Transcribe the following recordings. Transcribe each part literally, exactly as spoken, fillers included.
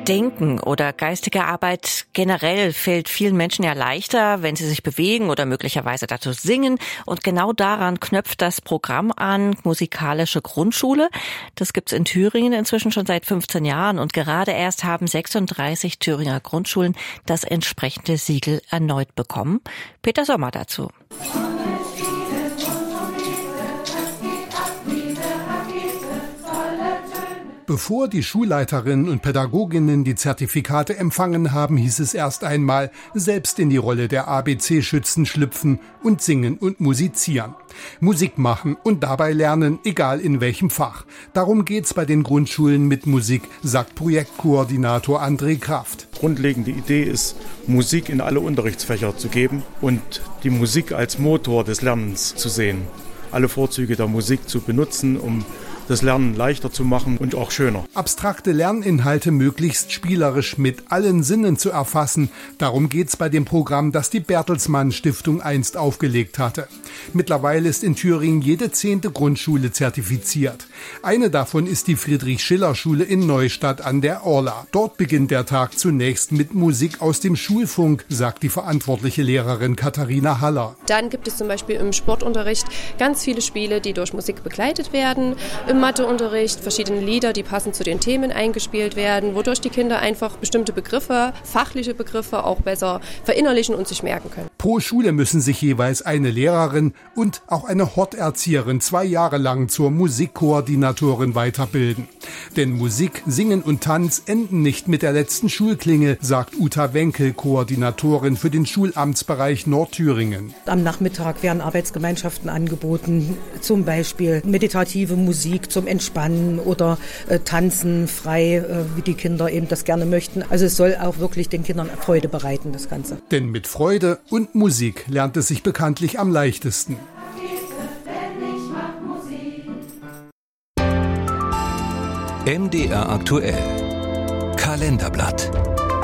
Denken oder geistige Arbeit generell fällt vielen Menschen ja leichter, wenn sie sich bewegen oder möglicherweise dazu singen. Und genau daran knöpft das Programm an, Musikalische Grundschule. Das gibt's in Thüringen inzwischen schon seit fünfzehn Jahren. Und gerade erst haben sechsunddreißig Thüringer Grundschulen das entsprechende Siegel erneut bekommen. Peter Sommer dazu. Bevor die Schulleiterinnen und Pädagoginnen die Zertifikate empfangen haben, hieß es erst einmal, selbst in die Rolle der A B C-Schützen schlüpfen und singen und musizieren. Musik machen und dabei lernen, egal in welchem Fach. Darum geht's bei den Grundschulen mit Musik, sagt Projektkoordinator André Kraft. Grundlegende Idee ist, Musik in alle Unterrichtsfächer zu geben und die Musik als Motor des Lernens zu sehen. Alle Vorzüge der Musik zu benutzen, um das Lernen leichter zu machen und auch schöner. Abstrakte Lerninhalte möglichst spielerisch mit allen Sinnen zu erfassen. Darum geht's bei dem Programm, das die Bertelsmann Stiftung einst aufgelegt hatte. Mittlerweile ist in Thüringen jede zehnte Grundschule zertifiziert. Eine davon ist die Friedrich-Schiller-Schule in Neustadt an der Orla. Dort beginnt der Tag zunächst mit Musik aus dem Schulfunk, sagt die verantwortliche Lehrerin Katharina Haller. Dann gibt es zum Beispiel im Sportunterricht ganz viele Spiele, die durch Musik begleitet werden. Im Matheunterricht verschiedene Lieder, die passend zu den Themen eingespielt werden, wodurch die Kinder einfach bestimmte Begriffe, fachliche Begriffe auch besser verinnerlichen und sich merken können. Pro Schule müssen sich jeweils eine Lehrerin und auch eine Horterzieherin zwei Jahre lang zur Musikkoordinatorin weiterbilden. Denn Musik, Singen und Tanz enden nicht mit der letzten Schulklingel, sagt Uta Wenkel, Koordinatorin für den Schulamtsbereich Nordthüringen. Am Nachmittag werden Arbeitsgemeinschaften angeboten, zum Beispiel meditative Musik zum Entspannen oder äh, Tanzen frei, äh, wie die Kinder eben das gerne möchten. Also es soll auch wirklich den Kindern Freude bereiten, das Ganze. Denn mit Freude und Musik lernt es sich bekanntlich am leichtesten. M D R aktuell. Kalenderblatt.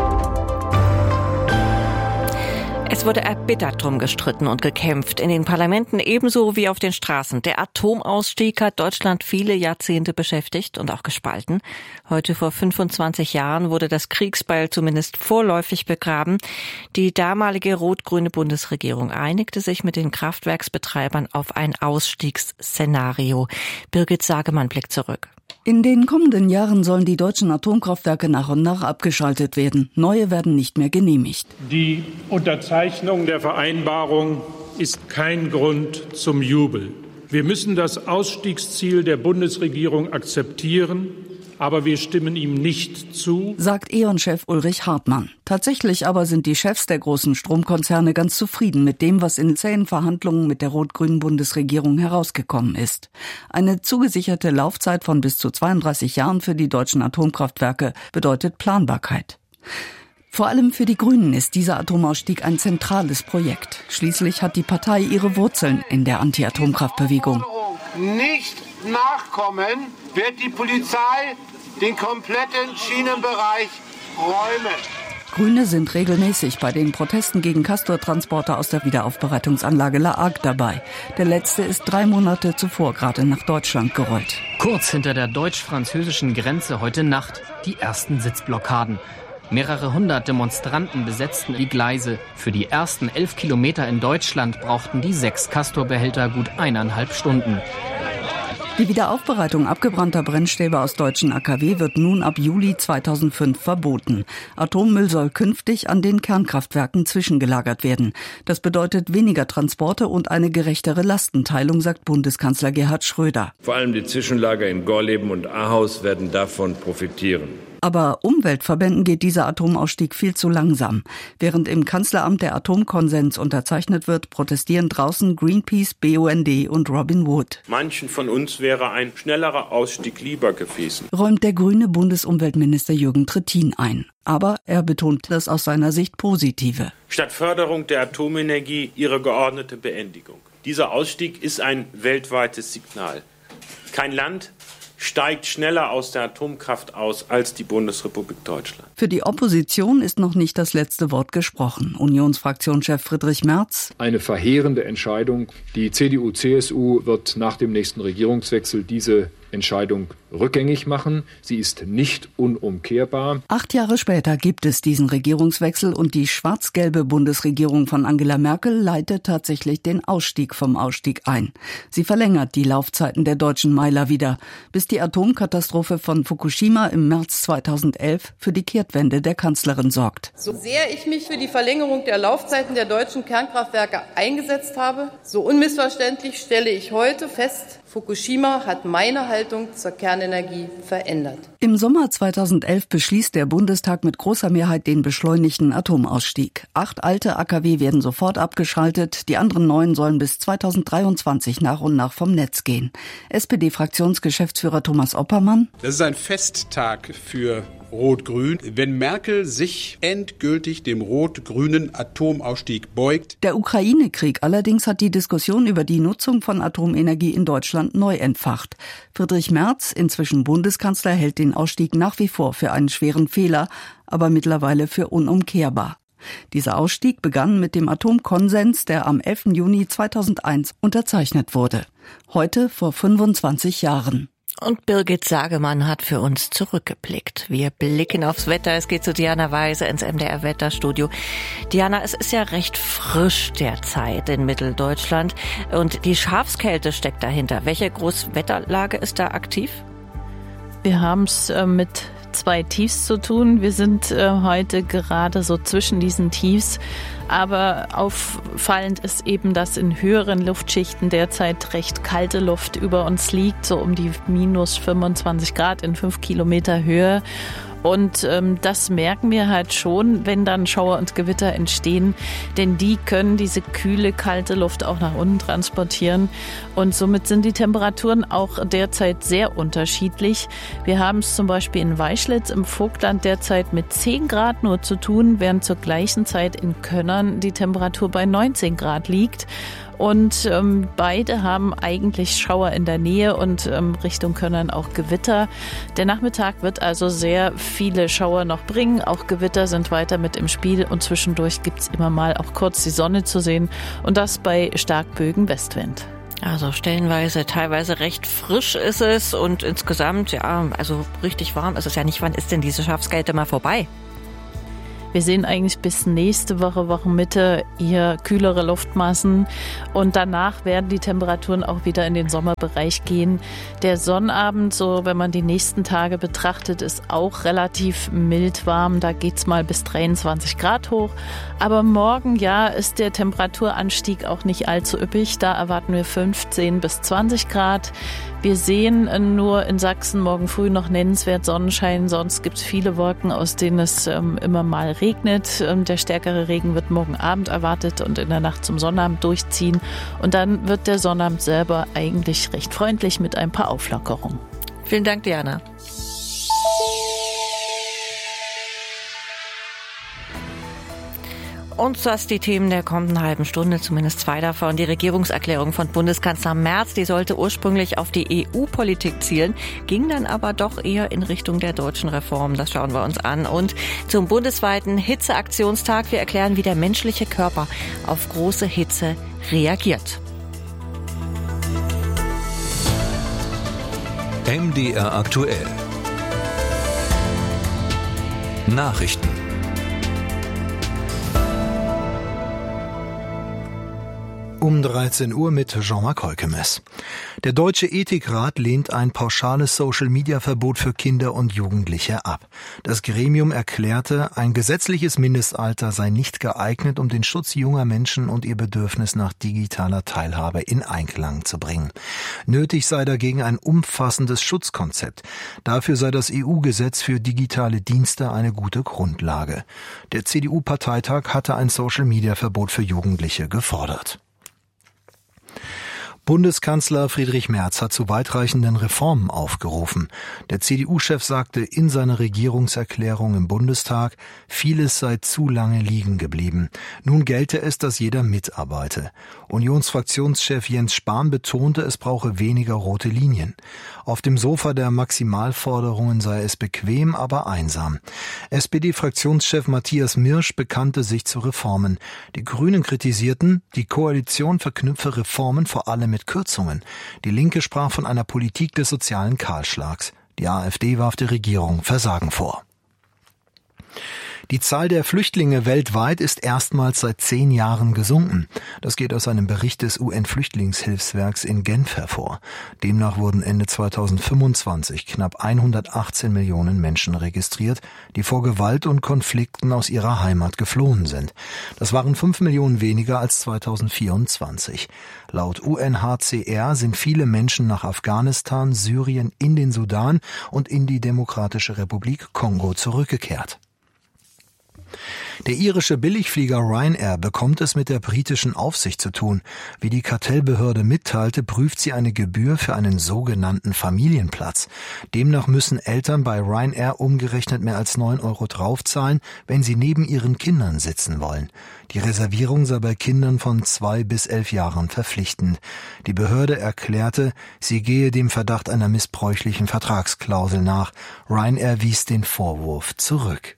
Es wurde erbittert drum gestritten und gekämpft, in den Parlamenten ebenso wie auf den Straßen. Der Atomausstieg hat Deutschland viele Jahrzehnte beschäftigt und auch gespalten. Heute vor fünfundzwanzig Jahren wurde das Kriegsbeil zumindest vorläufig begraben. Die damalige rot-grüne Bundesregierung einigte sich mit den Kraftwerksbetreibern auf ein Ausstiegsszenario. Birgit Sagemann blickt zurück. In den kommenden Jahren sollen die deutschen Atomkraftwerke nach und nach abgeschaltet werden. Neue werden nicht mehr genehmigt. Die Unterzeichnung der Vereinbarung ist kein Grund zum Jubel. Wir müssen das Ausstiegsziel der Bundesregierung akzeptieren, aber wir stimmen ihm nicht zu, sagt E.ON-Chef Ulrich Hartmann. Tatsächlich aber sind die Chefs der großen Stromkonzerne ganz zufrieden mit dem, was in zähen Verhandlungen mit der rot-grünen Bundesregierung herausgekommen ist. Eine zugesicherte Laufzeit von bis zu zweiunddreißig Jahren für die deutschen Atomkraftwerke bedeutet Planbarkeit. Vor allem für die Grünen ist dieser Atomausstieg ein zentrales Projekt. Schließlich hat die Partei ihre Wurzeln in der Anti-Atomkraftbewegung. Nicht nachkommen, wird die Polizei den kompletten Schienenbereich räumen. Grüne sind regelmäßig bei den Protesten gegen Castor-Transporter aus der Wiederaufbereitungsanlage La Hague dabei. Der letzte ist drei Monate zuvor gerade nach Deutschland gerollt. Kurz hinter der deutsch-französischen Grenze heute Nacht die ersten Sitzblockaden. Mehrere hundert Demonstranten besetzten die Gleise. Für die ersten elf Kilometer in Deutschland brauchten die sechs Castor-Behälter gut eineinhalb Stunden. Die Wiederaufbereitung abgebrannter Brennstäbe aus deutschen A K W wird nun ab Juli zweitausendfünf verboten. Atommüll soll künftig an den Kernkraftwerken zwischengelagert werden. Das bedeutet weniger Transporte und eine gerechtere Lastenteilung, sagt Bundeskanzler Gerhard Schröder. Vor allem die Zwischenlager in Gorleben und Ahaus werden davon profitieren. Aber Umweltverbänden geht dieser Atomausstieg viel zu langsam. Während im Kanzleramt der Atomkonsens unterzeichnet wird, protestieren draußen Greenpeace, B U N D und Robin Wood. Manchen von uns wäre ein schnellerer Ausstieg lieber gewesen, räumt der grüne Bundesumweltminister Jürgen Trittin ein. Aber er betont das aus seiner Sicht Positive. Statt Förderung der Atomenergie ihre geordnete Beendigung. Dieser Ausstieg ist ein weltweites Signal. Kein Land steigt schneller aus der Atomkraft aus als die Bundesrepublik Deutschland. Für die Opposition ist noch nicht das letzte Wort gesprochen. Unionsfraktionschef Friedrich Merz: Eine verheerende Entscheidung. Die C D U C S U wird nach dem nächsten Regierungswechsel diese Entscheidung rückgängig machen. Sie ist nicht unumkehrbar. Acht Jahre später gibt es diesen Regierungswechsel und die schwarz-gelbe Bundesregierung von Angela Merkel leitet tatsächlich den Ausstieg vom Ausstieg ein. Sie verlängert die Laufzeiten der deutschen Meiler wieder, bis die Atomkatastrophe von Fukushima im März zweitausendelf für die Kehrtwende der Kanzlerin sorgt. So sehr ich mich für die Verlängerung der Laufzeiten der deutschen Kernkraftwerke eingesetzt habe, so unmissverständlich stelle ich heute fest, Fukushima hat meine Haltung zur Kernenergie verändert. Im Sommer zweitausendelf beschließt der Bundestag mit großer Mehrheit den beschleunigten Atomausstieg. Acht alte A K W werden sofort abgeschaltet, die anderen neun sollen bis zweitausenddreiundzwanzig nach und nach vom Netz gehen. S P D-Fraktionsgeschäftsführer Thomas Oppermann. Das ist ein Festtag für Rot-Grün, wenn Merkel sich endgültig dem rot-grünen Atomausstieg beugt. Der Ukraine-Krieg allerdings hat die Diskussion über die Nutzung von Atomenergie in Deutschland neu entfacht. Friedrich Merz, inzwischen Bundeskanzler, hält den Ausstieg nach wie vor für einen schweren Fehler, aber mittlerweile für unumkehrbar. Dieser Ausstieg begann mit dem Atomkonsens, der am elften Juni zweitausendeins unterzeichnet wurde. Heute vor fünfundzwanzig Jahren. Und Birgit Sagemann hat für uns zurückgeblickt. Wir blicken aufs Wetter. Es geht zu Diana Weise ins M D R-Wetterstudio. Diana, es ist ja recht frisch derzeit in Mitteldeutschland und die Schafskälte steckt dahinter. Welche Großwetterlage ist da aktiv? Wir haben es äh, mit zwei Tiefs zu tun. Wir sind äh, heute gerade so zwischen diesen Tiefs. Aber auffallend ist eben, dass in höheren Luftschichten derzeit recht kalte Luft über uns liegt, so um die minus fünfundzwanzig Grad in fünf Kilometer Höhe. Und ähm, das merken wir halt schon, wenn dann Schauer und Gewitter entstehen, denn die können diese kühle, kalte Luft auch nach unten transportieren. Und somit sind die Temperaturen auch derzeit sehr unterschiedlich. Wir haben es zum Beispiel in Weischlitz im Vogtland derzeit mit zehn Grad nur zu tun, während zur gleichen Zeit in Könnern die Temperatur bei neunzehn Grad liegt. Und ähm, beide haben eigentlich Schauer in der Nähe und ähm, Richtung Könnern auch Gewitter. Der Nachmittag wird also sehr viele Schauer noch bringen. Auch Gewitter sind weiter mit im Spiel und zwischendurch gibt's immer mal auch kurz die Sonne zu sehen und das bei starkböigem Westwind. Also stellenweise, teilweise recht frisch ist es und insgesamt, ja, also richtig warm ist es ja nicht. Wann ist denn diese Schafskälte mal vorbei? Wir sehen eigentlich bis nächste Woche, Wochenmitte, eher kühlere Luftmassen und danach werden die Temperaturen auch wieder in den Sommerbereich gehen. Der Sonnabend, so wenn man die nächsten Tage betrachtet, ist auch relativ mild warm. Da geht's mal bis dreiundzwanzig Grad hoch. Aber morgen, ja, ist der Temperaturanstieg auch nicht allzu üppig. Da erwarten wir fünfzehn bis zwanzig Grad. Wir sehen nur in Sachsen morgen früh noch nennenswert Sonnenschein. Sonst gibt es viele Wolken, aus denen es ähm, immer mal regnet. Ähm, der stärkere Regen wird morgen Abend erwartet und in der Nacht zum Sonnabend durchziehen. Und dann wird der Sonnabend selber eigentlich recht freundlich mit ein paar Auflockerungen. Vielen Dank, Diana. Und das die Themen der kommenden halben Stunde, zumindest zwei davon. Die Regierungserklärung von Bundeskanzler Merz, die sollte ursprünglich auf die E U-Politik zielen, ging dann aber doch eher in Richtung der deutschen Reform. Das schauen wir uns an. Und zum bundesweiten Hitzeaktionstag, wir erklären, wie der menschliche Körper auf große Hitze reagiert. M D R aktuell. Nachrichten. Um dreizehn Uhr mit Jean-Marc Holkemes. Der Deutsche Ethikrat lehnt ein pauschales Social-Media-Verbot für Kinder und Jugendliche ab. Das Gremium erklärte, ein gesetzliches Mindestalter sei nicht geeignet, um den Schutz junger Menschen und ihr Bedürfnis nach digitaler Teilhabe in Einklang zu bringen. Nötig sei dagegen ein umfassendes Schutzkonzept. Dafür sei das E U-Gesetz für digitale Dienste eine gute Grundlage. Der C D U-Parteitag hatte ein Social-Media-Verbot für Jugendliche gefordert. Bundeskanzler Friedrich Merz hat zu weitreichenden Reformen aufgerufen. Der C D U-Chef sagte in seiner Regierungserklärung im Bundestag, vieles sei zu lange liegen geblieben. Nun gelte es, dass jeder mitarbeite. Unionsfraktionschef Jens Spahn betonte, es brauche weniger rote Linien. Auf dem Sofa der Maximalforderungen sei es bequem, aber einsam. S P D-Fraktionschef Matthias Mirsch bekannte sich zu Reformen. Die Grünen kritisierten, die Koalition verknüpfe Reformen vor allem mit mit Kürzungen. Die Linke sprach von einer Politik des sozialen Kahlschlags. Die AfD warf der Regierung Versagen vor. Die Zahl der Flüchtlinge weltweit ist erstmals seit zehn Jahren gesunken. Das geht aus einem Bericht des U N-Flüchtlingshilfswerks in Genf hervor. Demnach wurden Ende zweitausendfünfundzwanzig knapp hundertachtzehn Millionen Menschen registriert, die vor Gewalt und Konflikten aus ihrer Heimat geflohen sind. Das waren fünf Millionen weniger als zweitausendvierundzwanzig. Laut U N H C R sind viele Menschen nach Afghanistan, Syrien, in den Sudan und in die Demokratische Republik Kongo zurückgekehrt. Der irische Billigflieger Ryanair bekommt es mit der britischen Aufsicht zu tun. Wie die Kartellbehörde mitteilte, prüft sie eine Gebühr für einen sogenannten Familienplatz. Demnach müssen Eltern bei Ryanair umgerechnet mehr als neun Euro draufzahlen, wenn sie neben ihren Kindern sitzen wollen. Die Reservierung sei bei Kindern von zwei bis elf Jahren verpflichtend. Die Behörde erklärte, sie gehe dem Verdacht einer missbräuchlichen Vertragsklausel nach. Ryanair wies den Vorwurf zurück.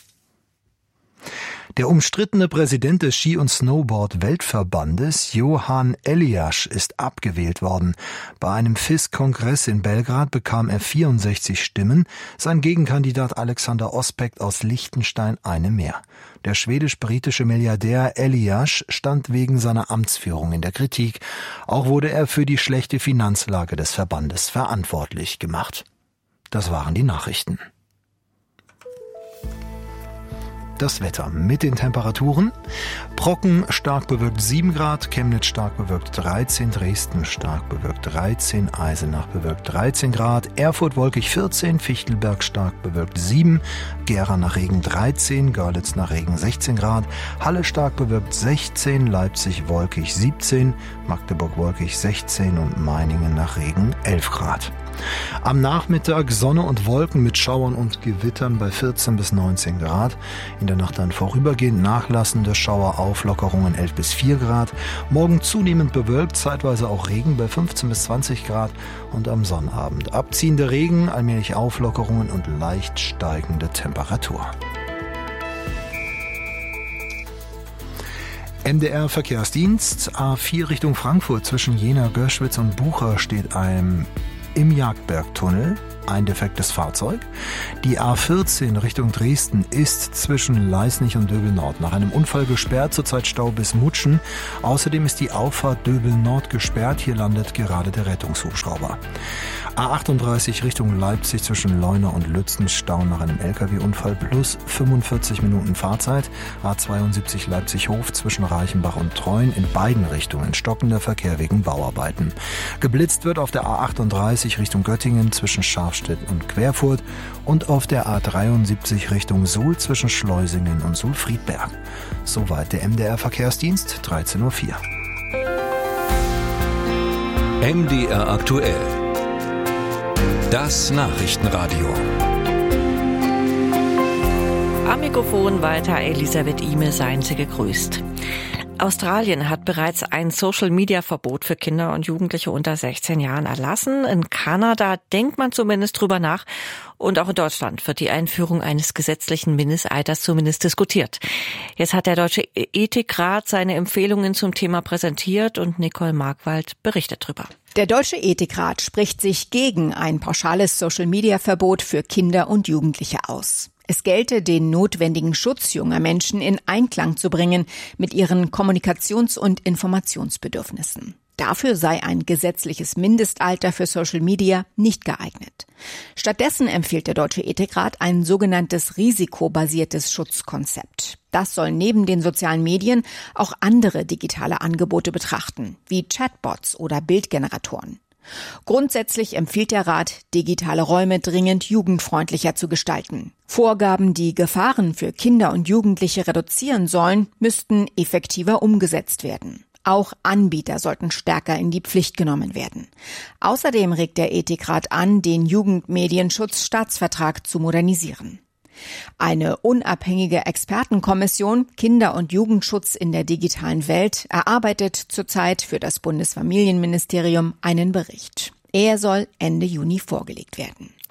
Der umstrittene Präsident des Ski- und Snowboard-Weltverbandes, Johan Elias, ist abgewählt worden. Bei einem F I S-Kongress in Belgrad bekam er vierundsechzig Stimmen, sein Gegenkandidat Alexander Ospekt aus Liechtenstein eine mehr. Der schwedisch-britische Milliardär Elias stand wegen seiner Amtsführung in der Kritik. Auch wurde er für die schlechte Finanzlage des Verbandes verantwortlich gemacht. Das waren die Nachrichten. Das Wetter mit den Temperaturen. Brocken stark bewölkt sieben Grad, Chemnitz stark bewölkt dreizehn, Dresden stark bewölkt dreizehn, Eisenach bewölkt dreizehn Grad, Erfurt wolkig vierzehn, Fichtelberg stark bewölkt sieben, Gera nach Regen dreizehn, Görlitz nach Regen sechzehn Grad, Halle stark bewölkt sechzehn, Leipzig wolkig siebzehn, Magdeburg wolkig sechzehn und Meiningen nach Regen elf Grad. Am Nachmittag Sonne und Wolken mit Schauern und Gewittern bei vierzehn bis neunzehn Grad. In der Nacht dann vorübergehend nachlassende Schauerauflockerungen elf bis vier Grad. Morgen zunehmend bewölkt, zeitweise auch Regen bei fünfzehn bis zwanzig Grad. Und am Sonnabend abziehender Regen, allmählich Auflockerungen und leicht steigende Temperatur. M D R Verkehrsdienst, A vier Richtung Frankfurt zwischen Jena, Göschwitz und Bucha steht ein im Jagdbergtunnel ein defektes Fahrzeug. Die A vierzehn Richtung Dresden ist zwischen Leisnig und Döbel Nord nach einem Unfall gesperrt, zurzeit Stau bis Mutschen. Außerdem ist die Auffahrt Döbel Nord gesperrt, hier landet gerade der Rettungshubschrauber. A achtunddreißig Richtung Leipzig zwischen Leuna und Lützen Stau nach einem L K W-Unfall plus fünfundvierzig Minuten Fahrzeit. A zweiundsiebzig Leipzig-Hof zwischen Reichenbach und Treuen in beiden Richtungen stockender Verkehr wegen Bauarbeiten. Geblitzt wird auf der A achtunddreißig Richtung Göttingen zwischen Scharfstedt und Querfurt und auf der A dreiundsiebzig Richtung Suhl zwischen Schleusingen und Suhl-Friedberg. Soweit der M D R Verkehrsdienst, dreizehn Uhr vier. M D R aktuell. Das Nachrichtenradio. Am Mikrofon weiter Elisabeth Ihme, seien Sie gegrüßt. Australien hat bereits ein Social-Media-Verbot für Kinder und Jugendliche unter sechzehn Jahren erlassen. In Kanada denkt man zumindest drüber nach. Und auch in Deutschland wird die Einführung eines gesetzlichen Mindestalters zumindest diskutiert. Jetzt hat der Deutsche Ethikrat seine Empfehlungen zum Thema präsentiert und Nicole Markwald berichtet drüber. Der Deutsche Ethikrat spricht sich gegen ein pauschales Social-Media-Verbot für Kinder und Jugendliche aus. Es gelte, den notwendigen Schutz junger Menschen in Einklang zu bringen mit ihren Kommunikations- und Informationsbedürfnissen. Dafür sei ein gesetzliches Mindestalter für Social Media nicht geeignet. Stattdessen empfiehlt der Deutsche Ethikrat ein sogenanntes risikobasiertes Schutzkonzept. Das soll neben den sozialen Medien auch andere digitale Angebote betrachten, wie Chatbots oder Bildgeneratoren. Grundsätzlich empfiehlt der Rat, digitale Räume dringend jugendfreundlicher zu gestalten. Vorgaben, die Gefahren für Kinder und Jugendliche reduzieren sollen, müssten effektiver umgesetzt werden. Auch Anbieter sollten stärker in die Pflicht genommen werden. Außerdem regt der Ethikrat an, den Jugendmedienschutzstaatsvertrag zu modernisieren. Eine unabhängige Expertenkommission Kinder- und Jugendschutz in der digitalen Welt erarbeitet zurzeit für das Bundesfamilienministerium einen Bericht. Er soll Ende Juni vorgelegt werden.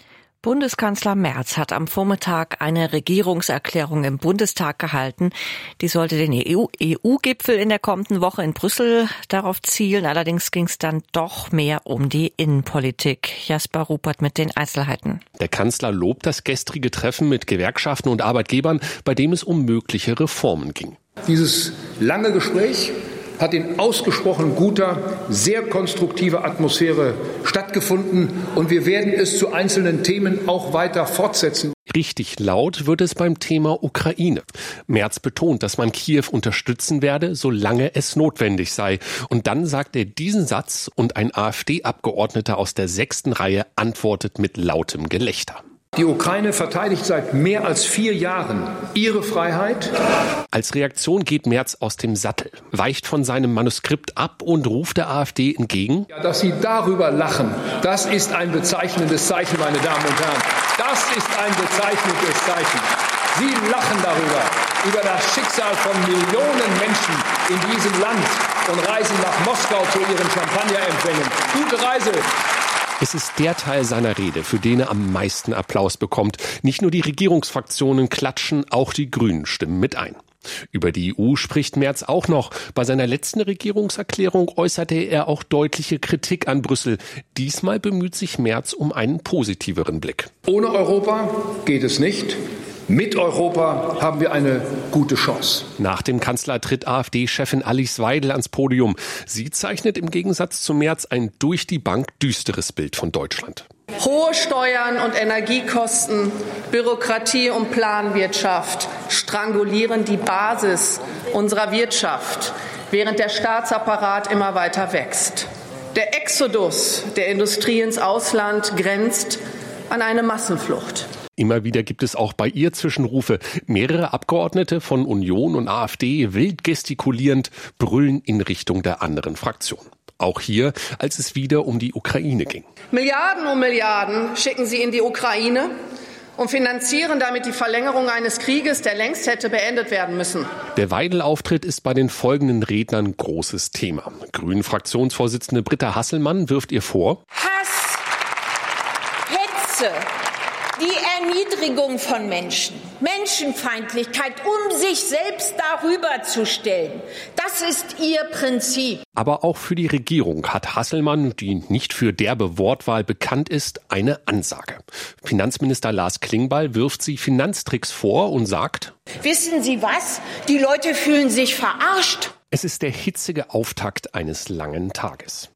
Bundeskanzler Merz hat am Vormittag eine Regierungserklärung im Bundestag gehalten. Die sollte den E U-Gipfel in der kommenden Woche in Brüssel darauf zielen. Allerdings ging es dann doch mehr um die Innenpolitik. Jasper Ruppert mit den Einzelheiten. Der Kanzler lobt das gestrige Treffen mit Gewerkschaften und Arbeitgebern, bei dem es um mögliche Reformen ging. Dieses lange Gespräch hat in ausgesprochen guter, sehr konstruktiver Atmosphäre stattgefunden und wir werden es zu einzelnen Themen auch weiter fortsetzen. Richtig laut wird es beim Thema Ukraine. Merz betont, dass man Kiew unterstützen werde, solange es notwendig sei. Und dann sagt er diesen Satz und ein AfD-Abgeordneter aus der sechsten Reihe antwortet mit lautem Gelächter. Die Ukraine verteidigt seit mehr als vier Jahren ihre Freiheit. Als Reaktion geht Merz aus dem Sattel, weicht von seinem Manuskript ab und ruft der AfD entgegen: Ja, dass Sie darüber lachen, das ist ein bezeichnendes Zeichen, meine Damen und Herren. Das ist ein bezeichnendes Zeichen. Sie lachen darüber, über das Schicksal von Millionen Menschen in diesem Land und reisen nach Moskau zu ihren Champagnerempfängen. Gute Reise! Es ist der Teil seiner Rede, für den er am meisten Applaus bekommt. Nicht nur die Regierungsfraktionen klatschen, auch die Grünen stimmen mit ein. Über die E U spricht Merz auch noch. Bei seiner letzten Regierungserklärung äußerte er auch deutliche Kritik an Brüssel. Diesmal bemüht sich Merz um einen positiveren Blick. Ohne Europa geht es nicht. Mit Europa haben wir eine gute Chance. Nach dem Kanzler tritt AfD-Chefin Alice Weidel ans Podium. Sie zeichnet im Gegensatz zu Merz ein durch die Bank düsteres Bild von Deutschland. Hohe Steuern und Energiekosten, Bürokratie und Planwirtschaft strangulieren die Basis unserer Wirtschaft, während der Staatsapparat immer weiter wächst. Der Exodus der Industrie ins Ausland grenzt an eine Massenflucht. Immer wieder gibt es auch bei ihr Zwischenrufe. Mehrere Abgeordnete von Union und AfD, wild gestikulierend, brüllen in Richtung der anderen Fraktion. Auch hier, als es wieder um die Ukraine ging. Milliarden um Milliarden schicken sie in die Ukraine und finanzieren damit die Verlängerung eines Krieges, der längst hätte beendet werden müssen. Der Weidel-Auftritt ist bei den folgenden Rednern großes Thema. Grünen-Fraktionsvorsitzende Britta Hasselmann wirft ihr vor: Hass, Hetze, die Erniedrigung von Menschen, Menschenfeindlichkeit, um sich selbst darüber zu stellen. Das ist ihr Prinzip. Aber auch für die Regierung hat Hasselmann, die nicht für derbe Wortwahl bekannt ist, eine Ansage. Finanzminister Lars Klingbeil wirft sie Finanztricks vor und sagt: Wissen Sie was? Die Leute fühlen sich verarscht. Es ist der hitzige Auftakt eines langen Tages.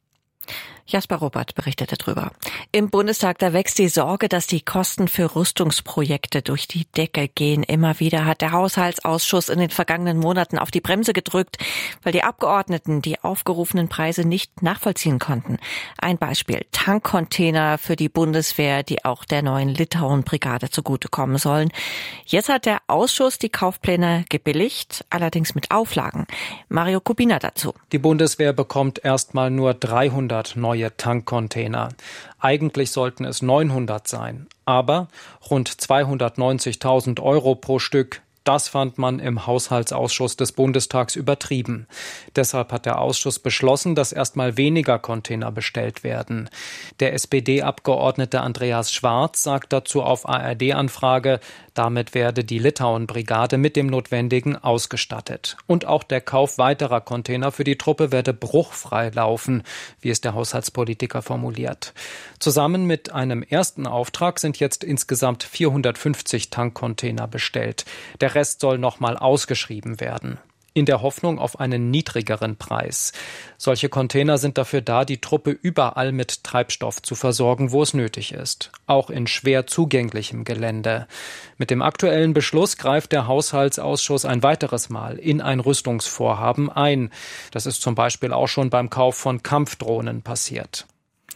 Jasper Ruppert berichtete drüber. Im Bundestag, da wächst die Sorge, dass die Kosten für Rüstungsprojekte durch die Decke gehen. Immer wieder hat der Haushaltsausschuss in den vergangenen Monaten auf die Bremse gedrückt, weil die Abgeordneten die aufgerufenen Preise nicht nachvollziehen konnten. Ein Beispiel: Tankcontainer für die Bundeswehr, die auch der neuen Litauen-Brigade zugutekommen sollen. Jetzt hat der Ausschuss die Kaufpläne gebilligt, allerdings mit Auflagen. Mario Kubina dazu. Die Bundeswehr bekommt erstmal nur dreihundert neue Tankcontainer. Eigentlich sollten es neunhundert sein, aber rund zweihundertneunzigtausend Euro pro Stück. Das fand man im Haushaltsausschuss des Bundestags übertrieben. Deshalb hat der Ausschuss beschlossen, dass erstmal weniger Container bestellt werden. Der S P D-Abgeordnete Andreas Schwarz sagt dazu auf A R D-Anfrage, damit werde die Litauen-Brigade mit dem Notwendigen ausgestattet. Und auch der Kauf weiterer Container für die Truppe werde bruchfrei laufen, wie es der Haushaltspolitiker formuliert. Zusammen mit einem ersten Auftrag sind jetzt insgesamt vierhundertfünfzig Tankcontainer bestellt. Der Rest soll nochmal ausgeschrieben werden, in der Hoffnung auf einen niedrigeren Preis. Solche Container sind dafür da, die Truppe überall mit Treibstoff zu versorgen, wo es nötig ist, auch in schwer zugänglichem Gelände. Mit dem aktuellen Beschluss greift der Haushaltsausschuss ein weiteres Mal in ein Rüstungsvorhaben ein. Das ist zum Beispiel auch schon beim Kauf von Kampfdrohnen passiert.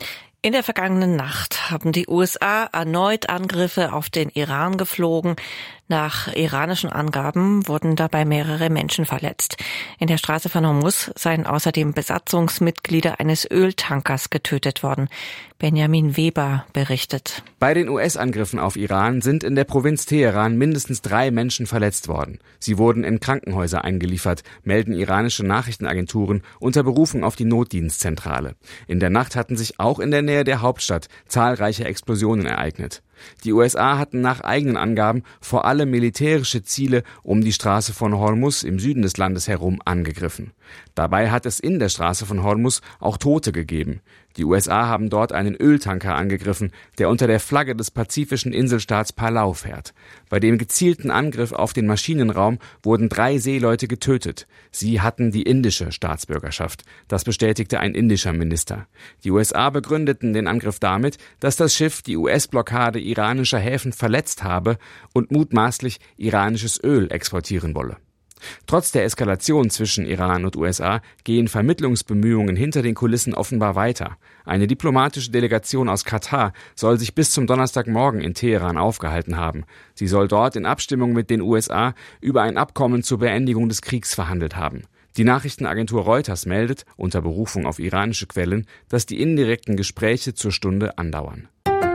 In der vergangenen Nacht haben die U S A erneut Angriffe auf den Iran geflogen. Nach iranischen Angaben wurden dabei mehrere Menschen verletzt. In der Straße von Hormuz seien außerdem Besatzungsmitglieder eines Öltankers getötet worden. Benjamin Weber berichtet. Bei den U S-Angriffen auf Iran sind in der Provinz Teheran mindestens drei Menschen verletzt worden. Sie wurden in Krankenhäuser eingeliefert, melden iranische Nachrichtenagenturen unter Berufung auf die Notdienstzentrale. In der Nacht hatten sich auch in der Nähe der Hauptstadt zahlreiche Explosionen ereignet. Die U S A hatten nach eigenen Angaben vor allem militärische Ziele um die Straße von Hormuz im Süden des Landes herum angegriffen. Dabei hat es in der Straße von Hormuz auch Tote gegeben. Die U S A haben dort einen Öltanker angegriffen, der unter der Flagge des pazifischen Inselstaats Palau fährt. Bei dem gezielten Angriff auf den Maschinenraum wurden drei Seeleute getötet. Sie hatten die indische Staatsbürgerschaft. Das bestätigte ein indischer Minister. Die U S A begründeten den Angriff damit, dass das Schiff die U S-Blockade iranischer Häfen verletzt habe und mutmaßlich iranisches Öl exportieren wolle. Trotz der Eskalation zwischen Iran und U S A gehen Vermittlungsbemühungen hinter den Kulissen offenbar weiter. Eine diplomatische Delegation aus Katar soll sich bis zum Donnerstagmorgen in Teheran aufgehalten haben. Sie soll dort in Abstimmung mit den U S A über ein Abkommen zur Beendigung des Kriegs verhandelt haben. Die Nachrichtenagentur Reuters meldet, unter Berufung auf iranische Quellen, dass die indirekten Gespräche zur Stunde andauern.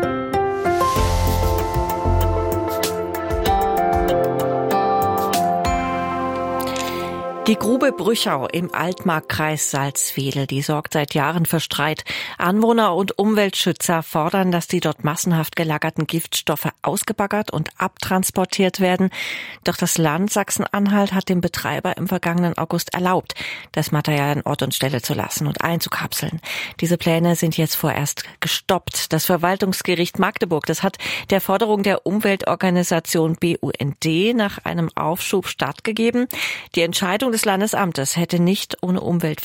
Die Grube Brüchau im Altmarkkreis Salzwedel, die sorgt seit Jahren für Streit. Anwohner und Umweltschützer fordern, dass die dort massenhaft gelagerten Giftstoffe ausgebaggert und abtransportiert werden. Doch das Land Sachsen-Anhalt hat dem Betreiber im vergangenen August erlaubt, das Material an Ort und Stelle zu lassen und einzukapseln. Diese Pläne sind jetzt vorerst gestoppt. Das Verwaltungsgericht Magdeburg, das hat der Forderung der Umweltorganisation B U N D nach einem Aufschub stattgegeben. Die Entscheidung des Landesamtes hätte nicht ohne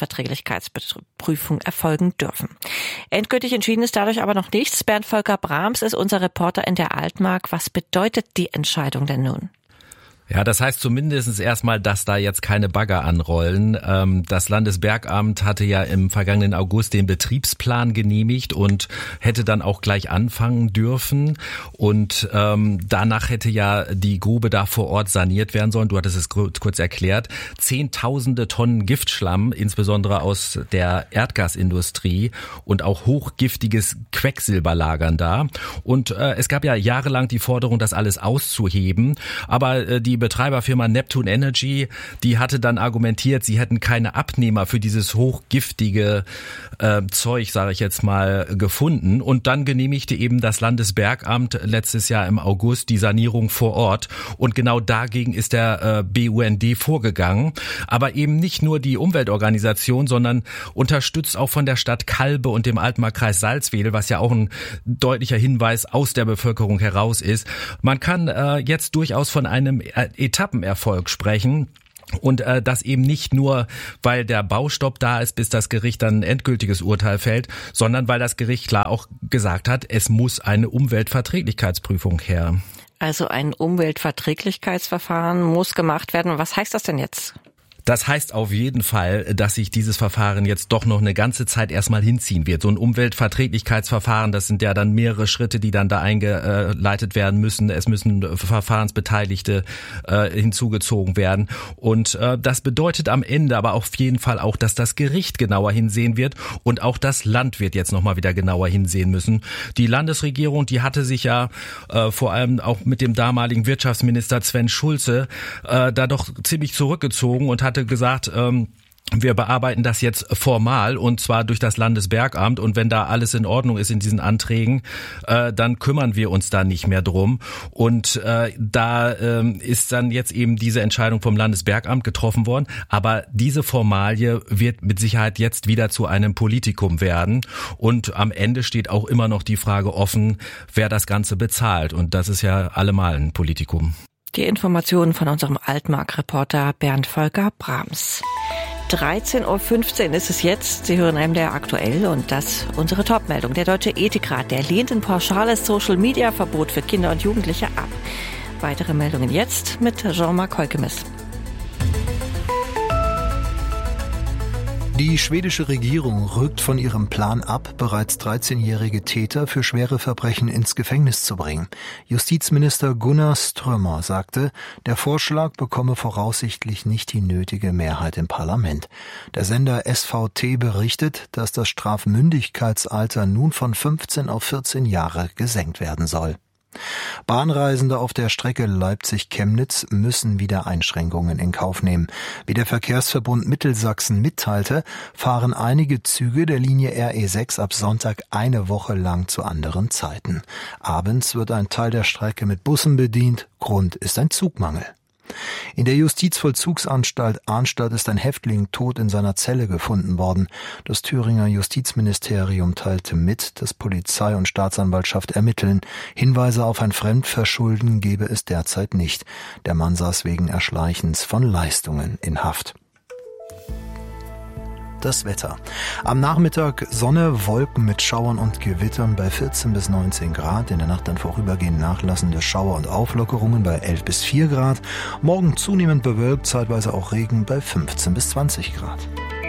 Umweltverträglichkeitsprüfung erfolgen dürfen. Endgültig entschieden ist dadurch aber noch nichts. Bernd Volker Brahms ist unser Reporter in der Altmark. Was bedeutet die Entscheidung denn nun? Ja, das heißt zumindest erstmal, dass da jetzt keine Bagger anrollen. Das Landesbergamt hatte ja im vergangenen August den Betriebsplan genehmigt und hätte dann auch gleich anfangen dürfen. Und ähm, danach hätte ja die Grube da vor Ort saniert werden sollen. Du hattest es kurz erklärt. Zehntausende Tonnen Giftschlamm, insbesondere aus der Erdgasindustrie und auch hochgiftiges Quecksilber lagern da. Und äh, es gab ja jahrelang die Forderung, das alles auszuheben. Aber äh, die Betreiberfirma Neptune Energy, die hatte dann argumentiert, sie hätten keine Abnehmer für dieses hochgiftige äh, Zeug, sage ich jetzt mal, gefunden. Und dann genehmigte eben das Landesbergamt letztes Jahr im August die Sanierung vor Ort. Und genau dagegen ist der äh, B U N D vorgegangen. Aber eben nicht nur die Umweltorganisation, sondern unterstützt auch von der Stadt Kalbe und dem Altmarkkreis Salzwedel, was ja auch ein deutlicher Hinweis aus der Bevölkerung heraus ist. Man kann äh, jetzt durchaus von einem Etappenerfolg sprechen. Und äh, das eben nicht nur, weil der Baustopp da ist, bis das Gericht dann ein endgültiges Urteil fällt, sondern weil das Gericht klar auch gesagt hat, es muss eine Umweltverträglichkeitsprüfung her. Also ein Umweltverträglichkeitsverfahren muss gemacht werden. Was heißt das denn jetzt? Das heißt auf jeden Fall, dass sich dieses Verfahren jetzt doch noch eine ganze Zeit erstmal hinziehen wird. So ein Umweltverträglichkeitsverfahren, das sind ja dann mehrere Schritte, die dann da eingeleitet werden müssen. Es müssen Verfahrensbeteiligte äh, hinzugezogen werden. Und äh, das bedeutet am Ende aber auf jeden Fall auch, dass das Gericht genauer hinsehen wird und auch das Land wird jetzt nochmal wieder genauer hinsehen müssen. Die Landesregierung, die hatte sich ja äh, vor allem auch mit dem damaligen Wirtschaftsminister Sven Schulze äh, da doch ziemlich zurückgezogen und hatte gesagt, ähm, wir bearbeiten das jetzt formal und zwar durch das Landesbergamt und wenn da alles in Ordnung ist in diesen Anträgen, äh, dann kümmern wir uns da nicht mehr drum. Und äh, da äh, ist dann jetzt eben diese Entscheidung vom Landesbergamt getroffen worden. Aber diese Formalie wird mit Sicherheit jetzt wieder zu einem Politikum werden. Und am Ende steht auch immer noch die Frage offen, wer das Ganze bezahlt. Und das ist ja allemal ein Politikum. Die Informationen von unserem Altmark-Reporter Bernd Volker Brahms. dreizehn Uhr fünfzehn ist es jetzt. Sie hören M D R aktuell und das unsere Top-Meldung. Der Deutsche Ethikrat, der lehnt ein pauschales Social-Media-Verbot für Kinder und Jugendliche ab. Weitere Meldungen jetzt mit Jean-Marc Heukemes. Die schwedische Regierung rückt von ihrem Plan ab, bereits dreizehnjährige Täter für schwere Verbrechen ins Gefängnis zu bringen. Justizminister Gunnar Strömmer sagte, der Vorschlag bekomme voraussichtlich nicht die nötige Mehrheit im Parlament. Der Sender S V T berichtet, dass das Strafmündigkeitsalter nun von fünfzehn auf vierzehn Jahre gesenkt werden soll. Bahnreisende auf der Strecke Leipzig-Chemnitz müssen wieder Einschränkungen in Kauf nehmen. Wie der Verkehrsverbund Mittelsachsen mitteilte, fahren einige Züge der Linie R E sechs ab Sonntag eine Woche lang zu anderen Zeiten. Abends wird ein Teil der Strecke mit Bussen bedient. Grund ist ein Zugmangel. In der Justizvollzugsanstalt Arnstadt ist ein Häftling tot in seiner Zelle gefunden worden. Das Thüringer Justizministerium teilte mit, dass Polizei und Staatsanwaltschaft ermitteln. Hinweise auf ein Fremdverschulden gebe es derzeit nicht. Der Mann saß wegen Erschleichens von Leistungen in Haft. Das Wetter. Am Nachmittag Sonne, Wolken mit Schauern und Gewittern bei vierzehn bis neunzehn Grad. In der Nacht dann vorübergehend nachlassende Schauer und Auflockerungen bei elf bis vier Grad. Morgen zunehmend bewölkt, zeitweise auch Regen bei fünfzehn bis zwanzig Grad.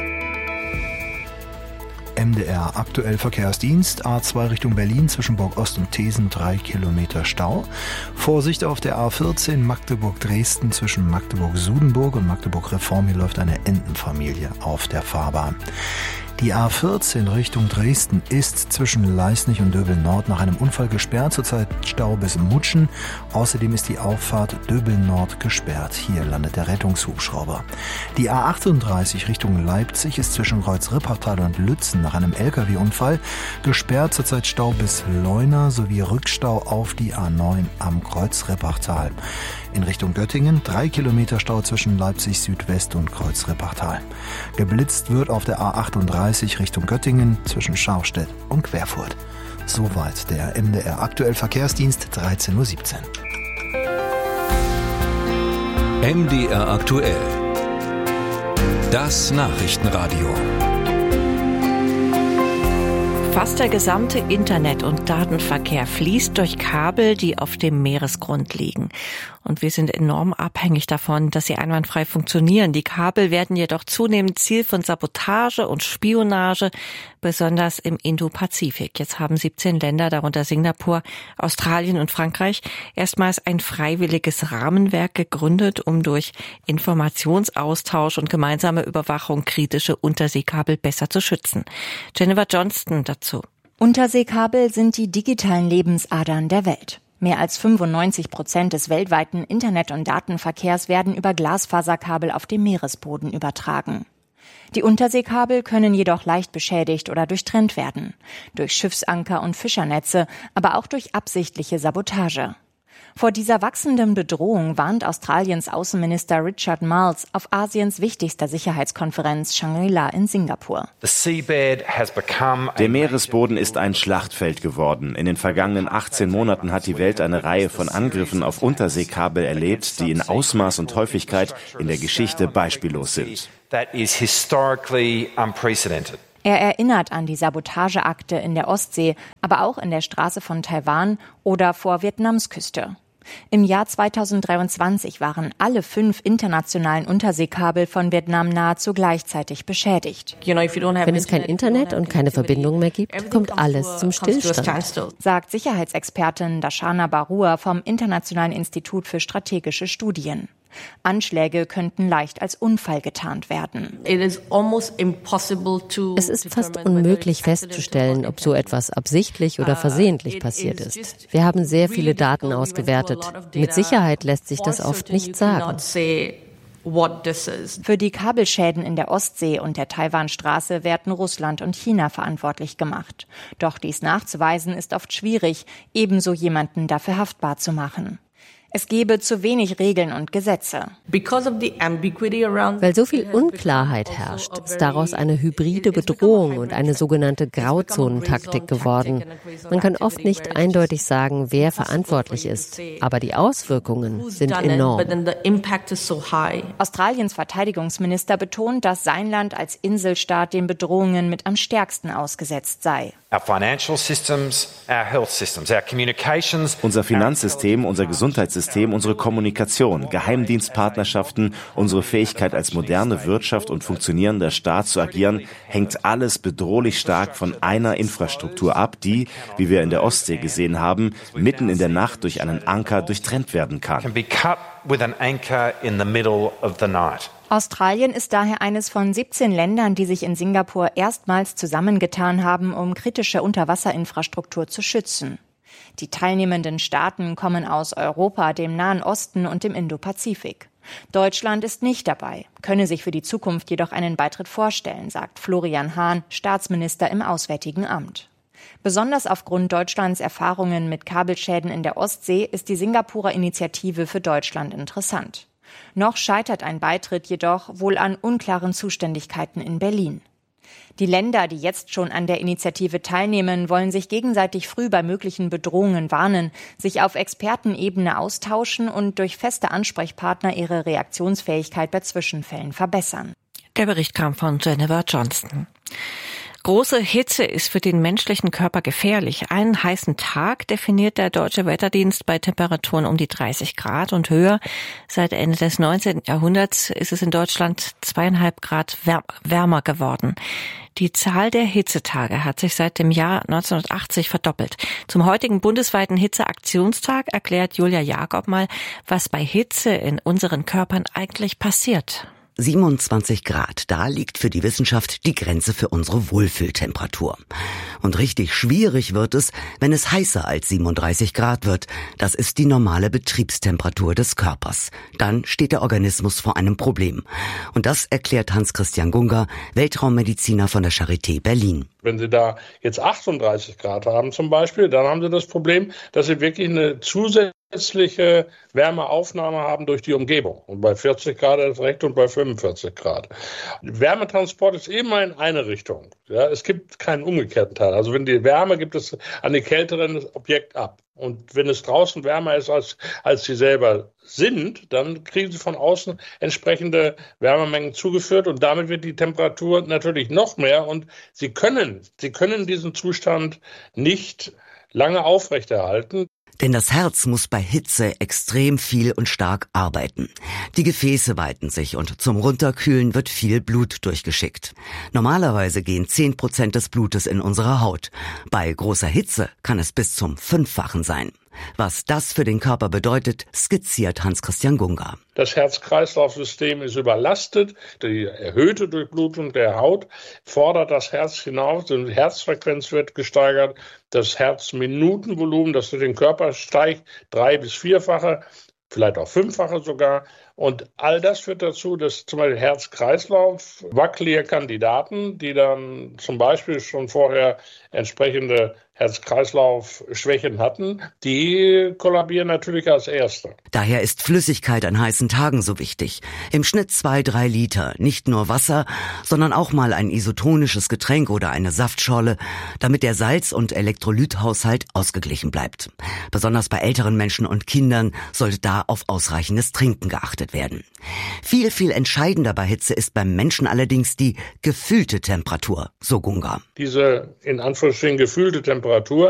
M D R aktuell Verkehrsdienst, A zwei Richtung Berlin zwischen Burg Ost und Thesen drei Kilometer Stau. Vorsicht auf der A vierzehn Magdeburg-Dresden zwischen Magdeburg-Sudenburg und Magdeburg-Reform. Hier läuft eine Entenfamilie auf der Fahrbahn. Die A vierzehn Richtung Dresden ist zwischen Leisnig und Döbel-Nord nach einem Unfall gesperrt, zurzeit Stau bis Mutschen. Außerdem ist die Auffahrt Döbel-Nord gesperrt. Hier landet der Rettungshubschrauber. Die A achtunddreißig Richtung Leipzig ist zwischen Kreuz-Rippertal und Lützen nach einem L K W-Unfall gesperrt, zurzeit Stau bis Leuna sowie Rückstau auf die A neun am Kreuz-Rippertal. In Richtung Göttingen drei Kilometer Stau zwischen Leipzig Südwest und Kreuz-Rippertal. Geblitzt wird auf der A achtunddreißig Richtung Göttingen zwischen Scharfstedt und Querfurt. Soweit der M D R aktuell Verkehrsdienst, dreizehn Uhr siebzehn. M D R aktuell. Das Nachrichtenradio. Fast der gesamte Internet- und Datenverkehr fließt durch Kabel, die auf dem Meeresgrund liegen. Und wir sind enorm abhängig davon, dass sie einwandfrei funktionieren. Die Kabel werden jedoch zunehmend Ziel von Sabotage und Spionage, besonders im Indo-Pazifik. Jetzt haben siebzehn Länder, darunter Singapur, Australien und Frankreich, erstmals ein freiwilliges Rahmenwerk gegründet, um durch Informationsaustausch und gemeinsame Überwachung kritische Unterseekabel besser zu schützen. Jennifer Johnston dazu. Unterseekabel sind die digitalen Lebensadern der Welt. Mehr als fünfundneunzig Prozent des weltweiten Internet- und Datenverkehrs werden über Glasfaserkabel auf dem Meeresboden übertragen. Die Unterseekabel können jedoch leicht beschädigt oder durchtrennt werden. Durch Schiffsanker und Fischernetze, aber auch durch absichtliche Sabotage. Vor dieser wachsenden Bedrohung warnt Australiens Außenminister Richard Marles auf Asiens wichtigster Sicherheitskonferenz Shangri-La in Singapur. Der Meeresboden ist ein Schlachtfeld geworden. In den vergangenen achtzehn Monaten hat die Welt eine Reihe von Angriffen auf Unterseekabel erlebt, die in Ausmaß und Häufigkeit in der Geschichte beispiellos sind. Er erinnert an die Sabotageakte in der Ostsee, aber auch in der Straße von Taiwan oder vor Vietnams Küste. Im Jahr zweitausenddreiundzwanzig waren alle fünf internationalen Unterseekabel von Vietnam nahezu gleichzeitig beschädigt. Wenn es kein Internet und keine Verbindung mehr gibt, kommt alles zum Stillstand, sagt Sicherheitsexpertin Darshana Barua vom Internationalen Institut für strategische Studien. Anschläge könnten leicht als Unfall getarnt werden. Es ist fast unmöglich festzustellen, ob so etwas absichtlich oder versehentlich passiert ist. Wir haben sehr viele Daten ausgewertet. Mit Sicherheit lässt sich das oft nicht sagen. Für die Kabelschäden in der Ostsee und der Taiwanstraße werden Russland und China verantwortlich gemacht. Doch dies nachzuweisen ist oft schwierig, ebenso jemanden dafür haftbar zu machen. Es gebe zu wenig Regeln und Gesetze. Weil so viel Unklarheit herrscht, ist daraus eine hybride Bedrohung und eine sogenannte Grauzonentaktik geworden. Man kann oft nicht eindeutig sagen, wer verantwortlich ist, aber die Auswirkungen sind enorm. Australiens Verteidigungsminister betont, dass sein Land als Inselstaat den Bedrohungen mit am stärksten ausgesetzt sei. Unser Finanzsystem, unser Gesundheitssystem, unsere Kommunikation, Geheimdienstpartnerschaften, unsere Fähigkeit als moderne Wirtschaft und funktionierender Staat zu agieren, hängt alles bedrohlich stark von einer Infrastruktur ab, die, wie wir in der Ostsee gesehen haben, mitten in der Nacht durch einen Anker durchtrennt werden kann. Australien ist daher eines von siebzehn Ländern, die sich in Singapur erstmals zusammengetan haben, um kritische Unterwasserinfrastruktur zu schützen. Die teilnehmenden Staaten kommen aus Europa, dem Nahen Osten und dem Indopazifik. Deutschland ist nicht dabei, könne sich für die Zukunft jedoch einen Beitritt vorstellen, sagt Florian Hahn, Staatsminister im Auswärtigen Amt. Besonders aufgrund Deutschlands Erfahrungen mit Kabelschäden in der Ostsee ist die Singapurer Initiative für Deutschland interessant. Noch scheitert ein Beitritt jedoch wohl an unklaren Zuständigkeiten in Berlin. Die Länder, die jetzt schon an der Initiative teilnehmen, wollen sich gegenseitig früh bei möglichen Bedrohungen warnen, sich auf Expertenebene austauschen und durch feste Ansprechpartner ihre Reaktionsfähigkeit bei Zwischenfällen verbessern. Der Bericht kam von Jennifer Johnston. Große Hitze ist für den menschlichen Körper gefährlich. Einen heißen Tag definiert der Deutsche Wetterdienst bei Temperaturen um die dreißig Grad und höher. Seit Ende des neunzehnten Jahrhunderts ist es in Deutschland zweieinhalb Grad wärmer geworden. Die Zahl der Hitzetage hat sich seit dem Jahr neunzehnhundertachtzig verdoppelt. Zum heutigen bundesweiten Hitzeaktionstag erklärt Julia Jakob mal, was bei Hitze in unseren Körpern eigentlich passiert. siebenundzwanzig Grad, da liegt für die Wissenschaft die Grenze für unsere Wohlfühltemperatur. Und richtig schwierig wird es, wenn es heißer als siebenunddreißig Grad wird. Das ist die normale Betriebstemperatur des Körpers. Dann steht der Organismus vor einem Problem. Und das erklärt Hans-Christian Gunga, Weltraummediziner von der Charité Berlin. Wenn Sie da jetzt achtunddreißig Grad haben zum Beispiel, dann haben Sie das Problem, dass Sie wirklich eine zusätzliche Wärmeaufnahme haben durch die Umgebung. Und bei vierzig Grad ist recht und bei fünfundvierzig Grad. Wärmetransport ist immer in eine Richtung. Ja, es gibt keinen umgekehrten Teil. Also wenn die Wärme gibt es an die kälteren Objekt ab. Und wenn es draußen wärmer ist, als, als sie selber sind, dann kriegen sie von außen entsprechende Wärmemengen zugeführt und damit wird die Temperatur natürlich noch mehr und sie können, sie können diesen Zustand nicht lange aufrechterhalten. Denn das Herz muss bei Hitze extrem viel und stark arbeiten. Die Gefäße weiten sich und zum Runterkühlen wird viel Blut durchgeschickt. Normalerweise gehen zehn Prozent des Blutes in unsere Haut. Bei großer Hitze kann es bis zum Fünffachen sein. Was das für den Körper bedeutet, skizziert Hans-Christian Gunga. Das Herz-Kreislauf-System ist überlastet. Die erhöhte Durchblutung der Haut fordert das Herz hinaus. Die Herzfrequenz wird gesteigert. Das Herzminutenvolumen, das für den Körper steigt, drei- bis vierfache, vielleicht auch fünffache sogar. Und all das führt dazu, dass zum Beispiel Herz-Kreislauf, wackelige Kandidaten, die dann zum Beispiel schon vorher entsprechende Herz-Kreislauf-Schwächen hatten, die kollabieren natürlich als Erste. Daher ist Flüssigkeit an heißen Tagen so wichtig. Im Schnitt zwei, drei Liter. Nicht nur Wasser, sondern auch mal ein isotonisches Getränk oder eine Saftschorle, damit der Salz- und Elektrolythaushalt ausgeglichen bleibt. Besonders bei älteren Menschen und Kindern sollte da auf ausreichendes Trinken geachtet werden. Viel, viel entscheidender bei Hitze ist beim Menschen allerdings die gefühlte Temperatur, so Gunga. Diese in Anführungsstrichen gefühlte Temperatur